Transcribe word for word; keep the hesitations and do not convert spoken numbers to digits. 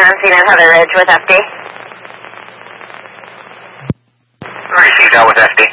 Francine and Heather Ridge with F D. Received out with F D.